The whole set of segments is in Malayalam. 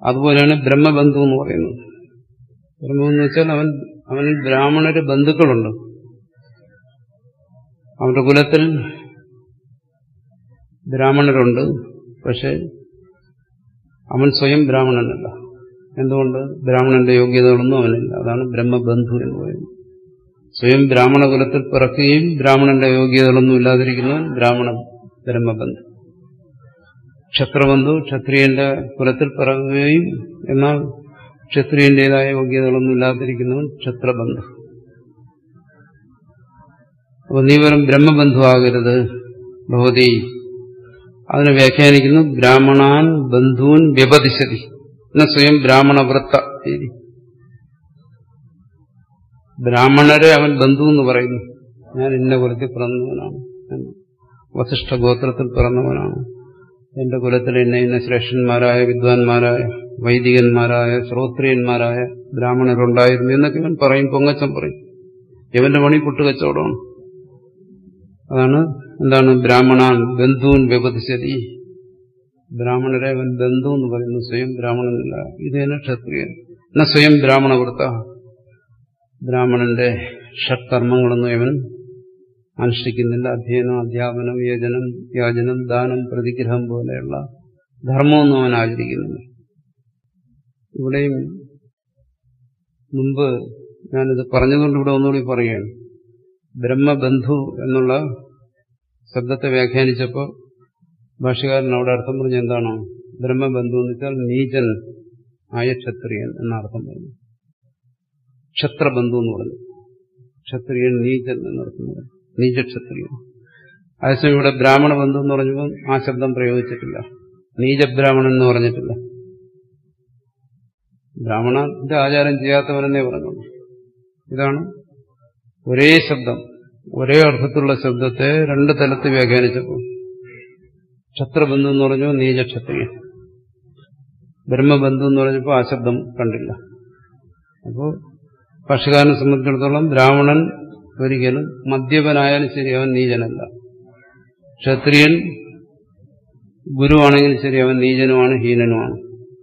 അതുപോലെയാണ് ബ്രഹ്മബന്ധു എന്ന് പറയുന്നത്. ബ്രഹ്മബന്ധു എന്ന് വെച്ചാൽ അവനിൽ ബ്രാഹ്മണര് ബന്ധുക്കളുണ്ട്. അവന്റെ കുലത്തിൽ ബ്രാഹ്മണരുണ്ട്. പക്ഷെ അവൻ സ്വയം ബ്രാഹ്മണനല്ല. എന്തുകൊണ്ട്? ബ്രാഹ്മണന്റെ യോഗ്യതകളൊന്നും അവനില്ല. അതാണ് ബ്രഹ്മബന്ധു എന്ന് പറയുന്നത്. സ്വയം ബ്രാഹ്മണ കുലത്തിൽ പിറക്കുകയും ബ്രാഹ്മണന്റെ യോഗ്യതകളൊന്നും ഇല്ലാതിരിക്കുന്നവൻ ബ്രഹ്മബന്ധു. ക്ഷത്രബന്ധു ക്ഷത്രിയന്റെ കുലത്തിൽ പിറക്കുകയും എന്നാൽ ക്ഷത്രിയന്റേതായ യോഗ്യതകളൊന്നും ഇല്ലാതിരിക്കുന്നവൻ ക്ഷത്രബന്ധു. അപ്പൊ നീ വെറും ബ്രഹ്മബന്ധു ആകരുത് ഭവതി. അതിനെ വ്യാഖ്യാനിക്കുന്നു ബ്രാഹ്മണാൻ ബന്ധൂൻ വ്യപതിശതി എന്ന സ്വയം ബ്രാഹ്മണ വൃത്ത. ബ്രാഹ്മണരെ അവൻ ബന്ധു എന്ന് പറയുന്നു. ഞാൻ ഇന്ന കുലത്തിൽ പിറന്നവനാണ്, വസിഷ്ഠ ഗോത്രത്തിൽ പിറന്നവനാണ്, എന്റെ കുലത്തിൽ ഇന്ന ശ്രേഷ്ഠന്മാരായ വിദ്വാൻമാരായ വൈദികന്മാരായ ശ്രോത്രിയന്മാരായ ബ്രാഹ്മണരുണ്ടായിരുന്നു എന്നൊക്കെ ഇവൻ പറയും. പൊങ്ങച്ചം പറയും. ഇവന്റെ പണി പുട്ടുകച്ചവടമാണ്. അതാണ് എന്താണ് ബ്രാഹ്മണാൻ ബന്ധുവിൻ വ്യപതിശതി. ബ്രാഹ്മണരെ അവൻ ബന്ധു എന്ന് പറയുന്നു, സ്വയം ബ്രാഹ്മണനല്ല. ഇത് തന്നെ ക്ഷത്രിയൻ എന്നാ സ്വയം ബ്രാഹ്മണ വൃത്ത. ബ്രാഹ്മണന്റെ ഷഡ്കർമ്മങ്ങളൊന്നും ഇവൻ അനുഷ്ഠിക്കുന്നില്ല. അധ്യയനം, അധ്യാപനം, യാചനം, ദാനം, പ്രതിഗ്രഹം പോലെയുള്ള ധർമ്മമൊന്നും അവൻ ആചരിക്കുന്നില്ല. ഇവിടെയും മുമ്പ് ഞാനിത് പറഞ്ഞതുകൊണ്ട് ഇവിടെ ഒന്നുകൂടി പറയുകയാണ്. ബ്രഹ്മബന്ധു എന്നുള്ള ശബ്ദത്തെ വ്യാഖ്യാനിച്ചപ്പോൾ ഭാഷ്യകാരൻ അവിടെ അർത്ഥം പറഞ്ഞ എന്താണ്? ബ്രഹ്മബന്ധു എന്ന് വെച്ചാൽ നീചൻ ആയ ക്ഷത്രിയൻ എന്നർത്ഥം പറഞ്ഞു. ക്ഷത്രബന്ധു എന്ന് പറഞ്ഞു. ക്ഷത്രിയൻ നീചൻ എന്നർത്ഥം പറഞ്ഞു. നീചക്ഷത്രിയൻ. അതേസമയം ഇവിടെ ബ്രാഹ്മണ ബന്ധു എന്ന് പറഞ്ഞപ്പോൾ ആ ശബ്ദം പ്രയോഗിച്ചിട്ടില്ല. നീചബ്രാഹ്മണൻ എന്ന് പറഞ്ഞിട്ടില്ല. ബ്രാഹ്മണന്റെ ആചാരം ചെയ്യാത്തവനെന്നേ പറഞ്ഞുള്ളൂ. ഇതാണ് ഒരേ ശബ്ദം, ഒരേ അർത്ഥത്തിലുള്ള ശബ്ദത്തെ രണ്ട് തലത്തിൽ വ്യാഖ്യാനിച്ചപ്പോൾ ക്ഷത്രബന്ധു എന്ന് പറഞ്ഞു നീചക്ഷത്രിയൻ, ബ്രഹ്മബന്ധു എന്ന് പറഞ്ഞപ്പോൾ ആ ശബ്ദം കണ്ടില്ല. അപ്പോൾ ഭാഷ്യകാരനെ സംബന്ധിച്ചിടത്തോളം ബ്രാഹ്മണൻ ഒരിക്കലും മദ്യപനായാലും ശരി അവൻ നീചനല്ല. ക്ഷത്രിയൻ ഗുരുവാണെങ്കിലും ശരി അവൻ നീചനുമാണ്, ഹീനനുമാണ്.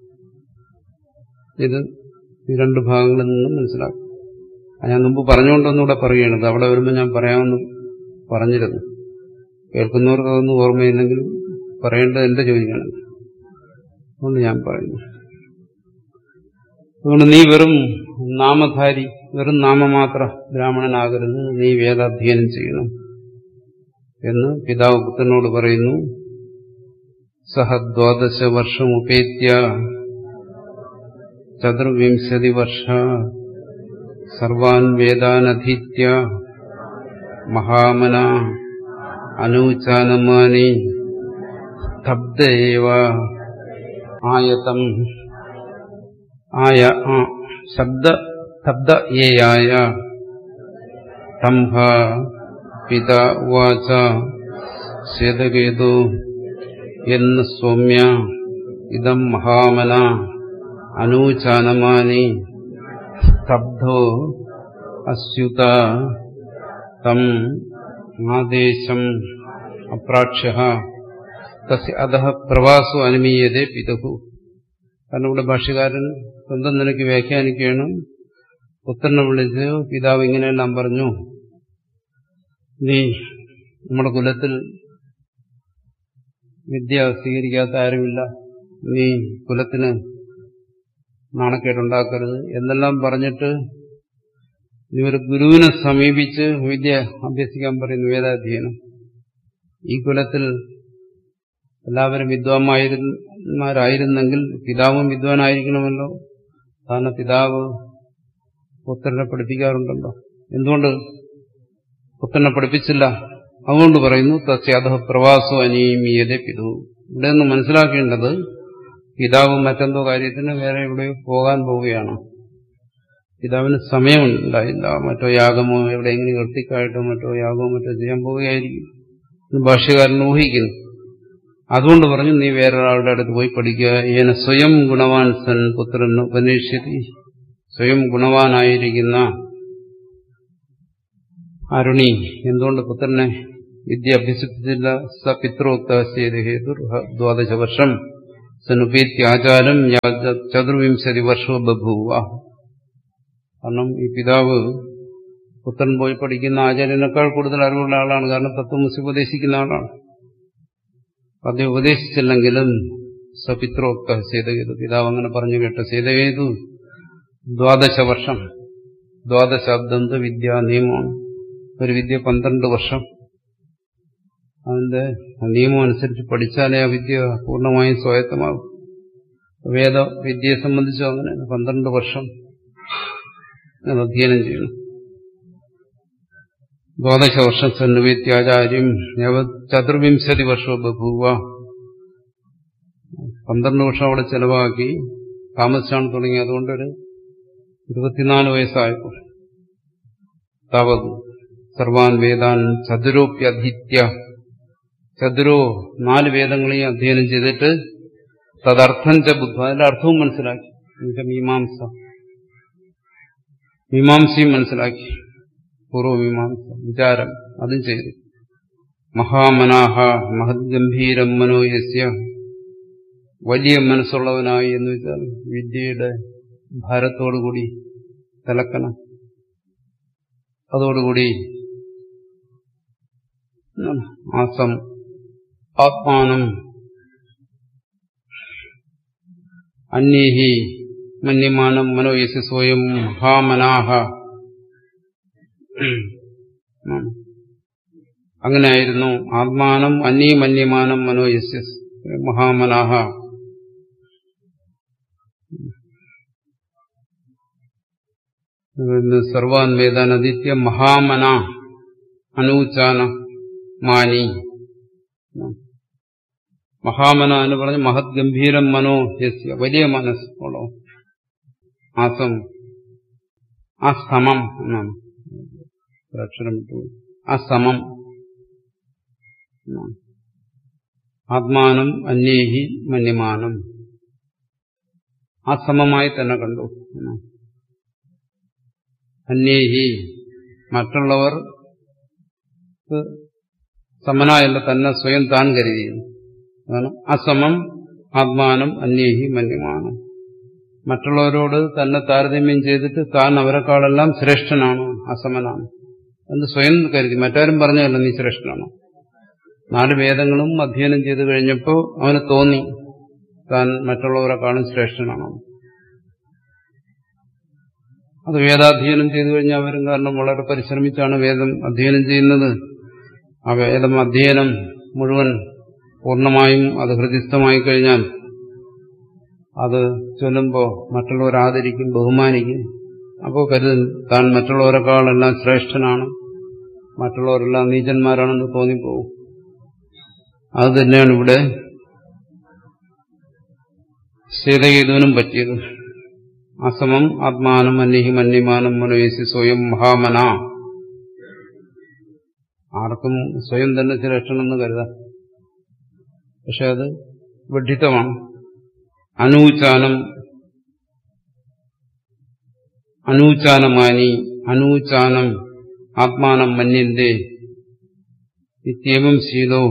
ഇത് ഈ രണ്ട് ഭാഗങ്ങളിൽ നിന്നും മനസ്സിലാക്കും. ഞാൻ മുമ്പ് പറഞ്ഞുകൊണ്ടൊന്നുകൂടെ പറയുകയാണത്. അവിടെ വരുമ്പോൾ ഞാൻ പറയാമെന്ന് പറഞ്ഞിരുന്നു. കേൾക്കുന്നവർക്ക് അതൊന്നും ഓർമ്മയില്ലെങ്കിലും പറയേണ്ടത് എന്റെ ജോലിയാണ്. അതുകൊണ്ട് ഞാൻ പറയുന്നു. അതുകൊണ്ട് നീ വെറും നാമധാരി, വെറും നാമമാത്ര ബ്രാഹ്മണനാകരുത്, നീ വേദാധ്യയനം ചെയ്യണം എന്ന് പിതാവ് പുത്രനോട് പറയുന്നു. സഹ 12 വർഷമുപേത്യ ചതുർവിംശതി വർഷ സർവാൻ വേദാനധീത്യ മഹാമന അനൂചാനമാനി സ്തബ്ധേവ ആയതം സ്തബ്ധയേയായ തംഭ പിത ഉവാച ശ്വേതകേതു എന്ന് സൗമ്യ ഇദം മഹാമന അനൂചാനമാനി സ്തബ്ധോ അസ്യുത തം ആദേശം അപ്രാക്ഷ്യ തസ്യ അധഃ പ്രവാസോ അനുമീയതേ പിതുഹു. കാരണം ഇവിടെ ഭാഷ്യകാരൻ സ്വന്തം നിലയ്ക്ക് വ്യാഖ്യാനിക്കുകയാണ്. പുത്രനെ വിളിച്ച് പിതാവ് ഇങ്ങനെയെല്ലാം പറഞ്ഞു, നീ നമ്മുടെ കുലത്തിൽ വിദ്യ സ്വീകരിക്കാത്ത ആരുമില്ല, നീ കുലത്തിന് നാണക്കേടുണ്ടാക്കരുത് എന്നെല്ലാം പറഞ്ഞിട്ട് നീ ഒരു ഗുരുവിനെ സമീപിച്ച് വിദ്യ അഭ്യസിക്കാൻ പറയുന്നു, വേദാധ്യയനം. ഈ കുലത്തിൽ എല്ലാവരും വിദ്വാന്മാരായിരുന്നെങ്കിൽ പിതാവും വിദ്വാനായിരിക്കണമല്ലോ. സാധാരണ പിതാവ് പുത്രനെ പഠിപ്പിക്കാറുണ്ടല്ലോ. എന്തുകൊണ്ട് പുത്രനെ പഠിപ്പിച്ചില്ല? അതുകൊണ്ട് പറയുന്നു തസ്യാദഃ പ്രവാസോ അനീമീയതേ പിതു. ഇവിടെ നിന്ന് മനസ്സിലാക്കേണ്ടത് പിതാവ് മറ്റെന്തോ കാര്യത്തിന് വേറെ എവിടെയോ പോകാൻ പോവുകയാണ്. പിതാവിന് സമയമുണ്ടായില്ല, മറ്റോ യാഗമോ എവിടെയെങ്കിലും കൃത്യക്കായിട്ടോ മറ്റോ യാഗമോ മറ്റോ ചെയ്യാൻ പോവുകയായിരിക്കും എന്ന് ഭാഷ്യകാരൻ ഊഹിക്കുന്നു. അതുകൊണ്ട് പറഞ്ഞു നീ വേറൊരാളുടെ അടുത്ത് പോയി പഠിക്കുക. ഏന സ്വയം ഗുണവാൻ സൻ പുത്രൻ ഉപനിഷത്തി. സ്വയം ഗുണവാനായിരിക്കുന്ന അരുണി എന്തുകൊണ്ട് പുത്രനെ വിദ്യ അഭ്യസിപ്പിച്ചില്ല? സ പിത്രോക്ത ഹേതു 12 വർഷം സനുപേത്യാചാരം ചതുർവിംശതി വർഷോ ബഭൂവ. കാരണം ഈ പിതാവ് പുത്രൻ പോയി പഠിക്കുന്ന ആചാര്യനേക്കാൾ കൂടുതൽ അറിവുള്ള ആളാണ്. കാരണം തത്വമസി ഉപദേശിക്കുന്ന ആളാണ്. അദ്ദേഹം ഉപദേശിച്ചില്ലെങ്കിലും സപിത്രോക്ത സേതകേതു, പിതാവ് അങ്ങനെ പറഞ്ഞു കേട്ട സേതകേതു 12 വർഷം, 12 വിദ്യാ നിയമമാണ്. ഒരു വിദ്യ 12 വർഷം. അതിന്റെ നിയമം അനുസരിച്ച് പഠിച്ചാലേ ആ വിദ്യ പൂർണ്ണമായും സ്വായത്തമാകും. വേദ വിദ്യയെ സംബന്ധിച്ചും അങ്ങനെ 12 വർഷം അധ്യയനം ചെയ്യണം. 12 വർഷം സന്നുവേത്യാചാര്യം ചതുർവിംശതി വർഷോ ബഭൂവ. 12 വർഷം അവിടെ ചെലവാക്കി. താമസിച്ചാണ് തുടങ്ങി. അതുകൊണ്ടൊരു 24 വയസ്സായപ്പോൾ താവത് സർവാൻ വേദാൻ ചതുരോപ്യധീത്യ, ചതുരോ 4 വേദങ്ങളെയും അധ്യയനം ചെയ്തിട്ട് തദർത്ഥം ച ബുദ്ധ, അതിന്റെ അർത്ഥവും മനസ്സിലാക്കി. മീമാംസയും മനസ്സിലാക്കി. പൂർവമീമാംസ വിചാരം അതും ചെയ്തു. മഹാമനാഹ മഹദ്ഗംഭീരം മനോയസ്യ, വലിയ മനസ്സുള്ളവനായി എന്ന് വെച്ചാൽ വിദ്യയുടെ ഭാരത്തോടുകൂടി തലക്കണം. അതോടുകൂടി ആസം ആത്മാനം അന്യേഹി മന്യമാനം മനോയസ്യ സ്വയം മഹാമനാഹ. അങ്ങനെയായിരുന്നു. ആത്മാനം അന്യേ മന്യമാനം മനോയസ്യ മഹാമനാഹ. സർവാൻ വേദാൻ അദിത്യ മഹാമന അനൂചാന മാനി. മഹാമന എന്ന് പറഞ്ഞ് മഹത് ഗംഭീരം മനോ യസ്യ, വലിയ മനസ്സുള്ളോ. ആസം അസമം എന്നാണ് അക്ഷരം. അസമം ആത്മാനം അന്യേഹി മന്യമാനം, അസമമായി തന്നെ കണ്ടു. അന്യേഹി മറ്റുള്ളവർ സമനായല്ല, തന്നെ സ്വയം താൻ കരുതിയിരുന്നു. അതാണ് അസമം ആത്മാനം അന്യേഹി മന്യമാനം. മറ്റുള്ളവരോട് തന്നെ താരതമ്യം ചെയ്തിട്ട് താൻ അവരെക്കാളെല്ലാം ശ്രേഷ്ഠനാണ്, അസമനാണ് എന്ന് സ്വയം കരുതി. മറ്റാരും പറഞ്ഞതല്ല നീ ശ്രേഷ്ഠനാണ്. 4 വേദങ്ങളും അധ്യയനം ചെയ്തു കഴിഞ്ഞപ്പോൾ അവന് തോന്നി താൻ മറ്റുള്ളവരെക്കാളും ശ്രേഷ്ഠനാണ്. അത് വേദാധ്യയനം ചെയ്തു കഴിഞ്ഞാൽ അവരും കാരണം വളരെ പരിശ്രമിച്ചാണ് വേദം അധ്യയനം ചെയ്യുന്നത്. ആ വേദം അധ്യയനം മുഴുവൻ പൂർണ്ണമായും അത് ഹൃദിസ്ഥമായി കഴിഞ്ഞാൽ അത് ചൊല്ലുമ്പോൾ മറ്റുള്ളവർ ആദരിക്കും, ബഹുമാനിക്കും. അപ്പോൾ കരുതും താൻ മറ്റുള്ളവരെക്കാളെല്ലാം ശ്രേഷ്ഠനാണ്, മറ്റുള്ളവരെല്ലാം നീചന്മാരാണെന്ന് തോന്നിപ്പോകും. അത് തന്നെയാണ് ഇവിടെ സേതകേതുവിനും പറ്റിയത്. അസമം ആത്മാനം അന്യഹി മന്യമാനം മനോയസി സ്വയം മഹാമന. ആർക്കും സ്വയം തന്നെ ശ്രേഷ്ഠനെന്ന് കരുതാം, പക്ഷെ അത് വിഡ്ഢിത്തമാണ്. അനൂചാനമാനി അനൂചാനം ആത്മാനം മന്യന്തേ ഇത്യേവം ശീലോ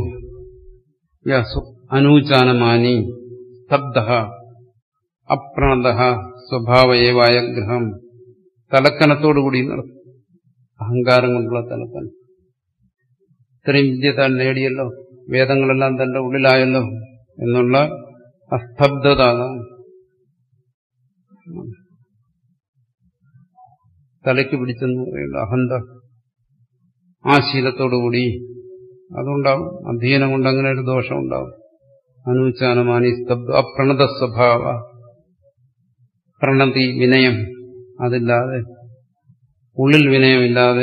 അനൂചാനമാനി സ്തബ്ധഃ അപ്രണതഃ സ്വഭാവയേവായ ഗ്രഹം. തലക്കനത്തോടുകൂടി നടത്തും, അഹങ്കാരം കൊണ്ടുള്ള തലക്കനം. ഇത്രയും വിദ്യ താൻ നേടിയല്ലോ, വേദങ്ങളെല്ലാം തന്റെ ഉള്ളിലായല്ലോ എന്നുള്ള അസ്തബ്ധത, തലയ്ക്ക് പിടിച്ചെന്ന് പറയുന്നത് അഹന്ത. ആ ശീലത്തോടുകൂടി അതുണ്ടാവും. അധ്യയനം കൊണ്ട് അങ്ങനെ ഒരു ദോഷം ഉണ്ടാവും. അനൂചാനമാനി സ്തബ്ധ അപ്രണത സ്വഭാവ. പ്രണതി വിനയം അതില്ലാതെ, ഉള്ളിൽ വിനയമില്ലാതെ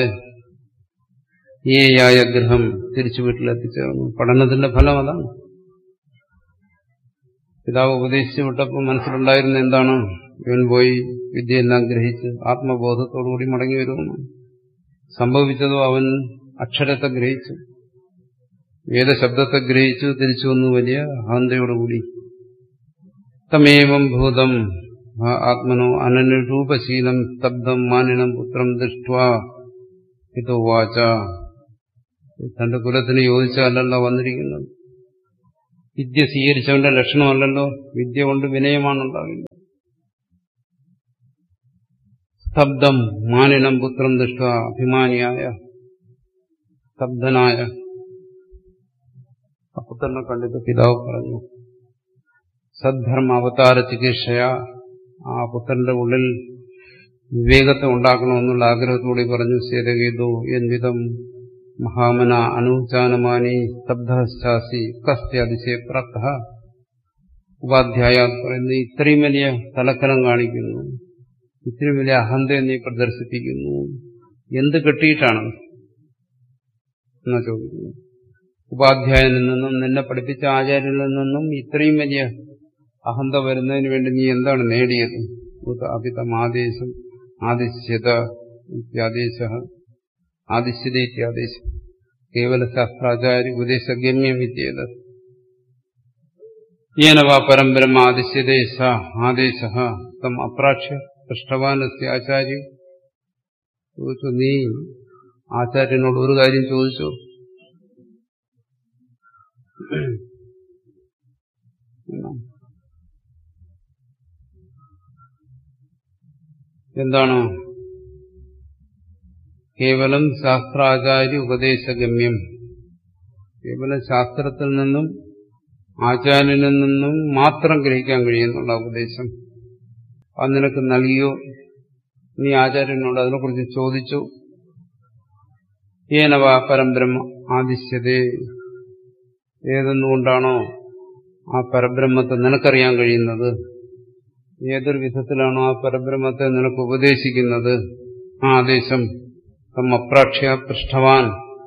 ഏയായ ഗ്രഹം തിരിച്ചു വീട്ടിലെത്തിച്ചേർന്നു. പഠനത്തിന്റെ ഫലം അതാണ്. പിതാവ് ഉപദേശിച്ചു വിട്ടപ്പോൾ മനസ്സിലുണ്ടായിരുന്ന എന്താണ്? ഇവൻ പോയി വിദ്യയെല്ലാം ഗ്രഹിച്ച് ആത്മബോധത്തോടുകൂടി മടങ്ങി വരുമെന്ന്. സംഭവിച്ചതോ അവൻ അക്ഷരത്തെ ഗ്രഹിച്ചു, വേദശബ്ദത്തെ ഗ്രഹിച്ചു, തിരിച്ചു വന്നു വലിയ അഹന്തയോടുകൂടി. തമേവം ഭൂതം ആത്മനോ അനനുരൂപശീലം സ്തബ്ധം മാനിനം പുത്രം ദൃഷ്ട്വാ ഇതോ വാച. തന്റെ കുലത്തിന് യോജിച്ചല്ല വന്നിരിക്കുന്നത്. വിദ്യ സ്വീകരിച്ചവന്റെ ലക്ഷണമല്ലല്ലോ. വിദ്യ കൊണ്ട് വിനയമാണ് ഉണ്ടാവില്ല. സ്തബ്ധം മാനിനം പുത്രം ദൃഷ്ട അഭിമാനിയായ സ്തബ്ധനായ പുത്രനെ കണ്ടിട്ട് പിതാവ് പറഞ്ഞു, സദ്ധർമ്മ അവതാര ചികിത്സയ, ആ പുത്രന്റെ ഉള്ളിൽ വിവേകത്തെ ഉണ്ടാക്കണമെന്നുള്ള ആഗ്രഹത്തോടെ പറഞ്ഞു, സേതഗീതോ എന്വിധം മഹാമന അനുചാനമാനി സ്തബ്ധാസി കസ്യ അതിശയപ്രാപ്ത. ഉപാധ്യായ പറയുന്നു, ഇത്രയും വലിയ തലക്കനം കാണിക്കുന്നു, ഇത്രയും വലിയ അഹന്തയെ നീ പ്രദർശിപ്പിക്കുന്നു, എന്ത് കെട്ടിയിട്ടാണ് എന്നാ ചോദിക്കുന്നു. ഉപാധ്യായനിൽ നിന്നും നിന്നെ പഠിപ്പിച്ച ആചാര്യനിൽ നിന്നും ഇത്രയും വലിയ അഹന്ത വരുന്നതിന് വേണ്ടി നീ എന്താണ് നേടിയത്? അപിതം ആദേശം ആദിശ്യത ഇത്യാദേശ ആദിശ്യത ഇത്യാദേശം കേവല ശാസ്ത്രാചാര്യ ഉപദേശഗമ്യം വിദ്യേത യേന വാ പരമ്പരം ആദിശ്യതേ സ ആദേശ തം അപ്രാക്ഷ്യ പൃഷ്ടവാനസ്യ ആചാര്യം. ചോദിച്ചു, നീ ആചാര്യനോട് ഒരു കാര്യം ചോദിച്ചോ? എന്താണ്? കേവലം ശാസ്ത്രാചാര്യ ഉപദേശഗമ്യം, കേവലം ശാസ്ത്രത്തിൽ നിന്നും ആചാര്യനിൽ നിന്നും മാത്രം ഗ്രഹിക്കാൻ കഴിയുന്നുള്ള ഉപദേശം അത് നിനക്ക് നൽകിയോ? നീ ആചാര്യനോട് അതിനെക്കുറിച്ച് ചോദിച്ചു? ഏനവാ പരബ്രഹ്മ ആദിശ്യതേ, ഏതെന്നുകൊണ്ടാണോ ആ പരബ്രഹ്മത്തെ നിനക്കറിയാൻ കഴിയുന്നത്? ഏതൊരു വിധത്തിലാണോ ആ പരബ്രഹ്മത്തെ നിനക്ക് ഉപദേശിക്കുന്നത്? ആ ആദേശം തം അപ്രാക്ഷ്യ പൃഷ്ടവാൻ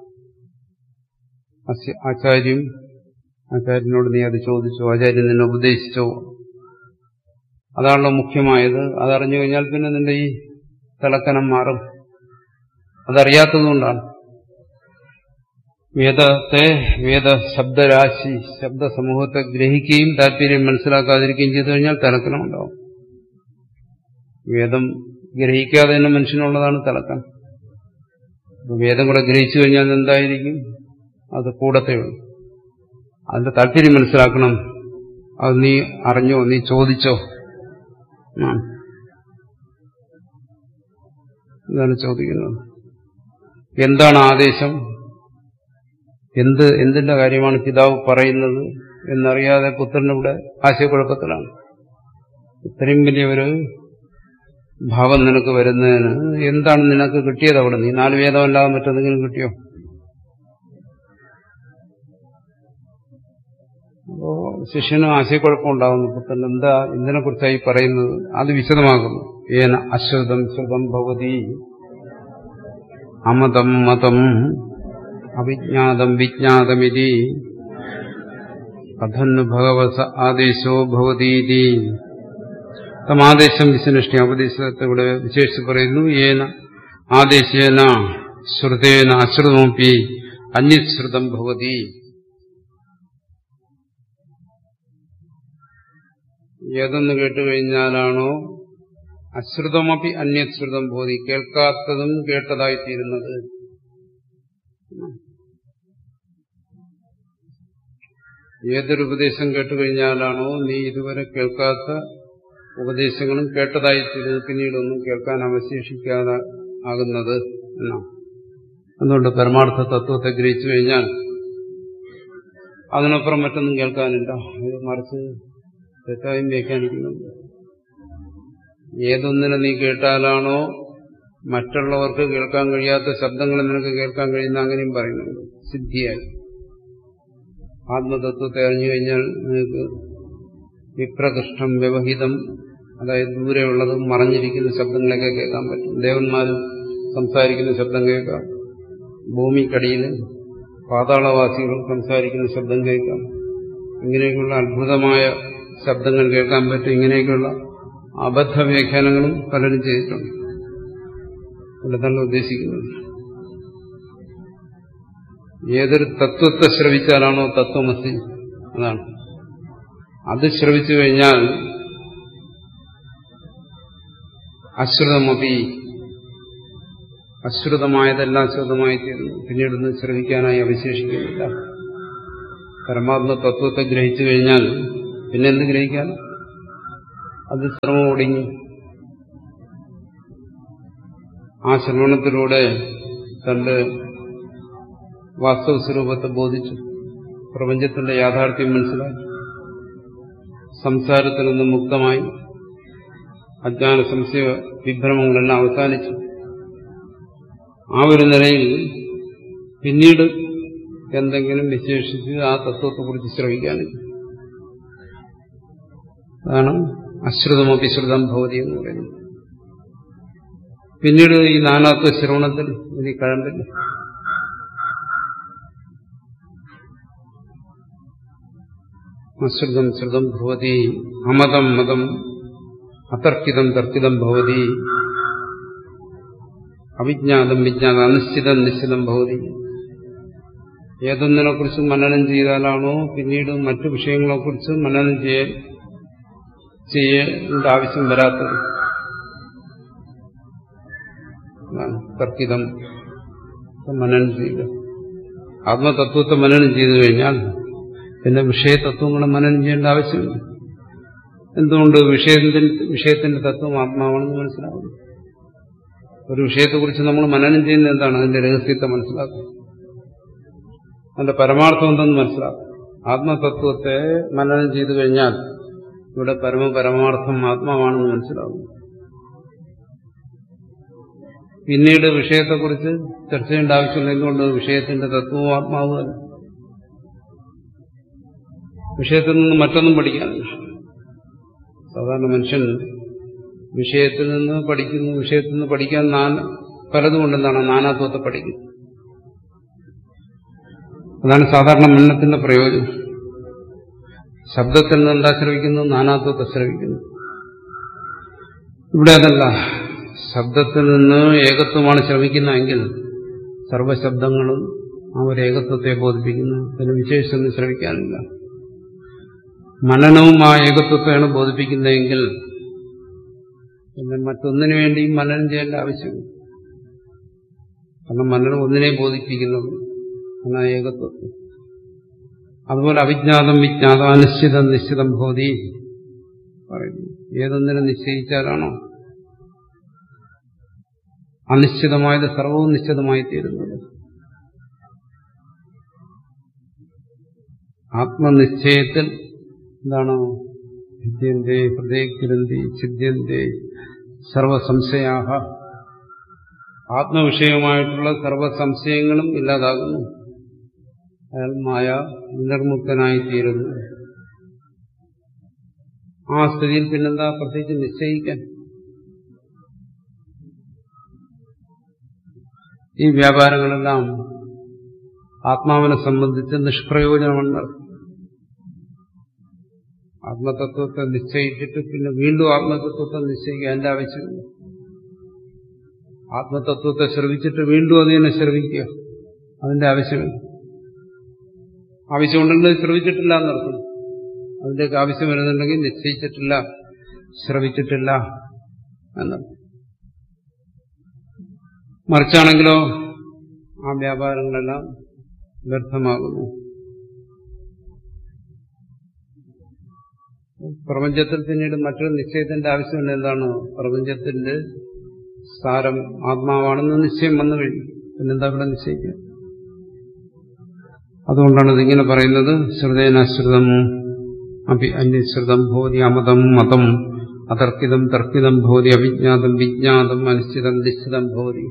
ആചാര്യം, ആചാര്യനോട് നീ അത് ചോദിച്ചോ? ആചാര്യൻ നിന്നെ ഉപദേശിച്ചോ? അതാണല്ലോ മുഖ്യമായത്. അതറിഞ്ഞു കഴിഞ്ഞാൽ പിന്നെ നിന്റെ ഈ തലക്കനം മാറും. അതറിയാത്തതുകൊണ്ടാണ്. വേദത്തെ, വേദ ശബ്ദരാശി, ശബ്ദസമൂഹത്തെ ഗ്രഹിക്കുകയും താല്പര്യം മനസ്സിലാക്കാതിരിക്കുകയും ചെയ്തു കഴിഞ്ഞാൽ തലക്കനം ഉണ്ടാവും. വേദം ഗ്രഹിക്കാതെ തന്നെ മനുഷ്യനുള്ളതാണ് തലക്കനം. വേദം കൂടെ ഗ്രഹിച്ചു കഴിഞ്ഞാൽ എന്തായിരിക്കും? അത് കൂടത്തേയുള്ളൂ. അതിന്റെ താല്പര്യം മനസ്സിലാക്കണം. അത് നീ അറിഞ്ഞോ? നീ ചോദിച്ചോ? ഇതാണ് ചോദിക്കുന്നത്. എന്താണ് ആദേശം? എന്തിന്റെ കാര്യമാണ് പിതാവ് പറയുന്നത് എന്നറിയാതെ പുത്രനിവിടെ ആശയക്കുഴപ്പത്തിലാണ്. ഇത്രയും വലിയൊരു ഭാവം നിനക്ക് വരുന്നതിന് എന്താണ് നിനക്ക് കിട്ടിയത് അവിടെ? നീ 4 വേദമല്ലാതെ മറ്റെന്തെങ്കിലും കിട്ടിയോ? അപ്പോ ശിഷ്യനും ആശയക്കുഴപ്പമുണ്ടാകുന്നു. പുത്രൻ എന്താ ഇതിനെക്കുറിച്ചായി പറയുന്നത്? അത് വിശദമാകുന്നു. ഏന അശ്രുതം ശ്രുതം ഭവതി അമതം മതം അവിജ്ഞാതം വിജ്ഞാതമിതി കഥന്നു ഭഗവസ ആദേശോ ഭവതീതി. തമാദേശം വിശനിഷ്ഠ ഉപദേശത്തെ ഇവിടെ വിശേഷിച്ച് പറയുന്നു. ഏന ആദേശേന ശ്രുതേന അശ്രുതമപി അന്യശ്രുതം ഭവതി. ഏതെന്ന് കേട്ടുകഴിഞ്ഞാലാണോ അശ്രുതമപി അന്യശ്രുതം ഭവതി, കേൾക്കാത്തതും കേട്ടതായിത്തീരുന്നത്. ഏതൊരു ഉപദേശം കേട്ടുകഴിഞ്ഞാലാണോ നീ ഇതുവരെ കേൾക്കാത്ത ഉപദേശങ്ങളും കേട്ടതായിത്തീരുന്നത്, പിന്നീടൊന്നും കേൾക്കാൻ അവശേഷിക്കാതെ ആകുന്നത് എന്നാണ്. അതുകൊണ്ട് പരമാർത്ഥ തത്വത്തെ ഗ്രഹിച്ചു കഴിഞ്ഞാൽ അതിനപ്പുറം മറ്റൊന്നും കേൾക്കാനില്ല. ഇത് മറിച്ച് തെറ്റായും വ്യാഖ്യാനിക്കുന്നുണ്ട്. ഏതൊന്നിനെ നീ കേട്ടാലാണോ മറ്റുള്ളവർക്ക് കേൾക്കാൻ കഴിയാത്ത ശബ്ദങ്ങൾ നിനക്ക് കേൾക്കാൻ കഴിയുന്ന, അങ്ങനെയും പറയുന്നുണ്ട്. സിദ്ധിയായി ആത്മതത്വത്തെ അറിഞ്ഞു കഴിഞ്ഞാൽ നിനക്ക് വിപ്രകൃഷ്ടം വ്യവഹിതം, അതായത് ദൂരെയുള്ളതും മറഞ്ഞിരിക്കുന്ന ശബ്ദങ്ങളൊക്കെ കേൾക്കാൻ പറ്റും. ദേവന്മാരും സംസാരിക്കുന്ന ശബ്ദം കേൾക്കാം, ഭൂമിക്കടിയിൽ പാതാളവാസികൾ സംസാരിക്കുന്ന ശബ്ദം കേൾക്കാം. ഇങ്ങനെയൊക്കെയുള്ള അത്ഭുതമായ ശബ്ദങ്ങൾ കേൾക്കാൻ പറ്റും. ഇങ്ങനെയൊക്കെയുള്ള അബദ്ധ വ്യാഖ്യാനങ്ങളും പലരും ചെയ്തിട്ടുണ്ട്. ഇവിടെ തന്നെ ഉദ്ദേശിക്കുന്നത് ഏതൊരു തത്വത്തെ ശ്രവിച്ചാലാണോ തത്വമസി, അതാണ്. അത് ശ്രവിച്ചു കഴിഞ്ഞാൽ അശ്രുതമപി, അശ്രുതമായതെല്ലാം ശ്രുതമായി തീരുന്നു. പിന്നീടൊന്നും ശ്രവിക്കാനായി അവശേഷിക്കുന്നില്ല. പരമാത്മ തത്വത്തെ ഗ്രഹിച്ചു കഴിഞ്ഞാൽ പിന്നെ എന്ത് ഗ്രഹിക്കാൻ? അത് ശ്രമം ഒടുങ്ങി. ആ ശ്രവണത്തിലൂടെ തന്റെ വാസ്തവ സ്വരൂപത്തെ ബോധിച്ചു, പ്രപഞ്ചത്തിന്റെ യാഥാർത്ഥ്യം മനസ്സിലാക്കി, സംസാരത്തിൽ നിന്ന് മുക്തമായി, അജ്ഞാന സംശയ വിഭ്രമങ്ങളെല്ലാം അവസാനിച്ചു. ആ ഒരു നിലയിൽ പിന്നീട് എന്തെങ്കിലും വിശേഷിച്ച് ആ തത്വത്തെക്കുറിച്ച് ശ്രവിക്കാനില്ല. അതാണ് അശ്രുതമഭിശ്രുതം ഭവതി എന്ന് പറയുന്നത്. പിന്നീട് ഈ നാനാത്വ ശ്രവണത്തിൽ ഇനി കഴമ്പില്ല. അശ്രുതം ശ്രുതം ഭവതി, അമതം മതം, അതർക്കിതം തർക്കിതം ഭവതി, അവിജ്ഞാതം വിജ്ഞാതം, അനിശ്ചിതം നിശ്ചിതം ഭവതി. ഏതൊന്നിനെക്കുറിച്ച് മനനം ചെയ്താലാണോ പിന്നീട് മറ്റു വിഷയങ്ങളെക്കുറിച്ച് മനനം ചെയ്യേണ്ട ആവശ്യം വരാത്തത്? തർക്കിതം മനനം ചെയ്യുക. ആത്മതത്വത്തെ മനനം ചെയ്തു കഴിഞ്ഞാൽ പിന്നെ വിഷയതത്വങ്ങളെ മനനം ചെയ്യേണ്ട ആവശ്യമില്ല. എന്തുകൊണ്ട്? വിഷയത്തിന്റെ തത്വം ആത്മാവാണെന്ന് മനസ്സിലാവുന്നു. ഒരു വിഷയത്തെക്കുറിച്ച് നമ്മൾ മനനം ചെയ്യുന്നത് എന്താണ്? അതിന്റെ രഹസ്യത്തെ മനസ്സിലാക്കും, അതിന്റെ പരമാർത്ഥം എന്തെന്ന് മനസ്സിലാക്കും. ആത്മതത്വത്തെ മനനം ചെയ്തു കഴിഞ്ഞാൽ ഇവിടെ പരമാർത്ഥം ആത്മാവാണെന്ന് മനസ്സിലാവും. പിന്നീട് വിഷയത്തെക്കുറിച്ച് ചർച്ച ചെയ്യേണ്ട ആവശ്യമില്ല. എന്തുകൊണ്ട്? വിഷയത്തിന്റെ തത്വവും ആത്മാവും തന്നെ. വിഷയത്തിൽ നിന്ന് മറ്റൊന്നും പഠിക്കാനില്ല. സാധാരണ മനുഷ്യൻ വിഷയത്തിൽ നിന്ന് പഠിക്കുന്നു. വിഷയത്തിൽ നിന്ന് പഠിക്കാൻ പലതുകൊണ്ടെന്താണ് നാനാത്വത്തെ പഠിക്കുന്നത്. അതാണ് സാധാരണ മനനത്തിന്റെ പ്രയോജനം. ശബ്ദത്തിൽ നിന്ന് എന്താ ശ്രവിക്കുന്നു? നാനാത്വത്തെ ശ്രവിക്കുന്നു. ഇവിടെ അതല്ല. ശബ്ദത്തിൽ നിന്ന് ഏകത്വമാണ് ശ്രവിക്കുന്നതെങ്കിൽ സർവശബ്ദങ്ങളും ആ ഒരു ഏകത്വത്തെ ബോധിപ്പിക്കുന്നു. പിന്നെ വിശേഷിച്ചൊന്നും ശ്രവിക്കാനില്ല. മനനവും ആ ഏകത്വത്തെയാണ് ബോധിപ്പിക്കുന്നതെങ്കിൽ പിന്നെ മറ്റൊന്നിനു വേണ്ടിയും മനനം ചെയ്യേണ്ട ആവശ്യമില്ല. കാരണം മനനം ഒന്നിനെ ബോധിപ്പിക്കുന്നത് ആ ഏകത്വത്തെ. അതുപോലെ അവിജ്ഞാതം വിജ്ഞാതം അനിശ്ചിതം നിശ്ചിതം ഭവതി പറയുന്നു. ഏതൊന്നിനെ നിശ്ചയിച്ചാലാണോ അനിശ്ചിതമായത് സർവവും നിശ്ചിതമായി തീരുന്നത്? ആത്മനിശ്ചയത്തിൽ എന്താണ്? ഭിദ്യന്തേ ഹൃദയഗ്രന്ഥി ഛിദ്യന്തേ സർവസംശയാഹ. ആത്മവിഷയമായിട്ടുള്ള സർവസംശയങ്ങളും ഇല്ലാതാകുന്നു. അയാൾ മായ നിർമുക്തനായിത്തീരുന്നു. ആ സ്ഥിതിയിൽ പിന്നെന്താ പ്രത്യേകിച്ച് നിശ്ചയിക്കാൻ? ഈ വ്യാപാരങ്ങളെല്ലാം ആത്മാവിനെ സംബന്ധിച്ച് നിഷ്പ്രയോജനമാണ്. ആത്മതത്വത്തെ നിശ്ചയിച്ചിട്ട് പിന്നെ വീണ്ടും ആത്മതത്വത്തെ നിശ്ചയിക്കുക അതിന്റെ ആവശ്യമില്ല. ആത്മതത്വത്തെ ശ്രവിച്ചിട്ട് വീണ്ടും അതിനെ ശ്രവിക്കുക അതിന്റെ ആവശ്യമില്ല. ആവശ്യമുണ്ടെങ്കിൽ ശ്രവിച്ചിട്ടില്ല എന്നർത്ഥം. അതിന്റെയൊക്കെ ആവശ്യം വരുന്നുണ്ടെങ്കിൽ നിശ്ചയിച്ചിട്ടില്ല, ശ്രവിച്ചിട്ടില്ല എന്നർത്ഥം. മറിച്ചാണെങ്കിലോ ആ വ്യാപാരങ്ങളെല്ലാം വ്യർത്ഥമാകുന്നു. പ്രപഞ്ചത്തിൽ പിന്നീട് മറ്റൊരു നിശ്ചയത്തിന്റെ ആവശ്യമില്ല. എന്താണ്? പ്രപഞ്ചത്തിന്റെ സാരം ആത്മാവാണെന്ന് നിശ്ചയം വന്നു കഴിഞ്ഞു. പിന്നെന്താ ഇവിടെ നിശ്ചയിക്കുക? അതുകൊണ്ടാണ് ഇതിങ്ങനെ പറയുന്നത്. ശ്രുതേനശ്രുതം അഭി അന്യശ്രുതം ഭവതി അമതം മതം അതർക്കിതം തർക്കിതം ഭവതി അവിജ്ഞാതം വിജ്ഞാതം അനിശ്ചിതം നിശ്ചിതം ഭവതി.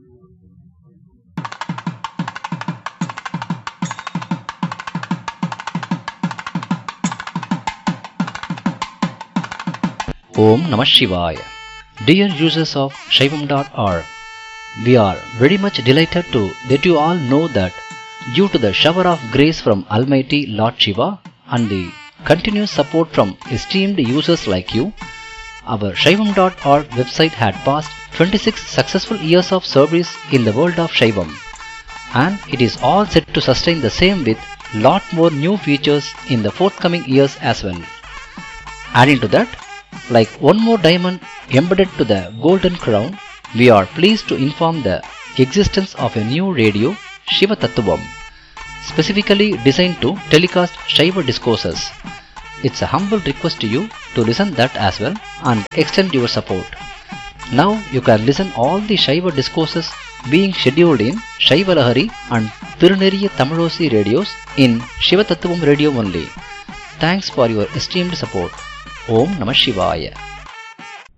Om Namah Shivaya. Dear users of Shaivam.org, we are very much delighted to let you all know that due to the shower of grace from Almighty Lord Shiva and the continuous support from esteemed users like you, our Shaivam.org website had passed 26 successful years of service in the world of Shaivam, and it is all set to sustain the same with lot more new features in the forthcoming years as well. Adding to that, like one more diamond embedded to the golden crown, we are pleased to inform the existence of a new radio, Shiva Tattvam, specifically designed to telecast Shaiva discourses. It's a humble request to you to listen that as well and extend your support. Now you can listen all the Shaiva discourses being scheduled in Shaiva Lahari and Tiruneriya Tamilosi radios in Shiva Tattvam radio only. Thanks for your esteemed support. Om Namah Shivaya.